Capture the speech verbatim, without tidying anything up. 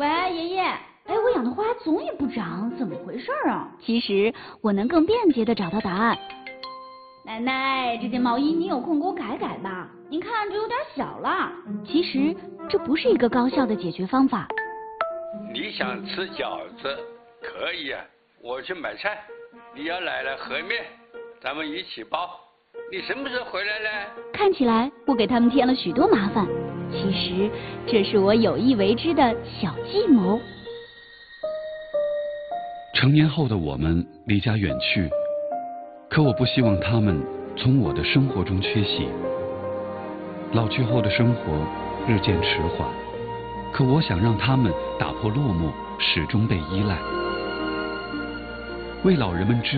喂，爷爷，哎，我养的花总也不长，怎么回事啊？ 其实我能更便捷地找到答案。 奶奶，这件毛衣你有空给我改改吧，您看这有点小了。 其实这不是一个高效的解决方法。 你想吃饺子，可以啊，我去买菜。你要来了和面，咱们一起包。你什么时候回来呢？ 看起来我给他们添了许多麻烦，其实这是我有意为之的小计谋。 成年后的我们离家远去，可我不希望他们从我的生活中缺席。老去后的生活日渐迟缓，可我想让他们打破落寞，始终被依赖，为老人们制